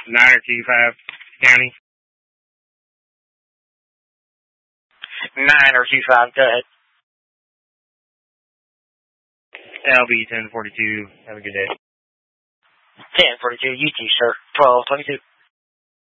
925 County. 925, go ahead. LB 1042, have a good day. 1042, you too, sir. 1222.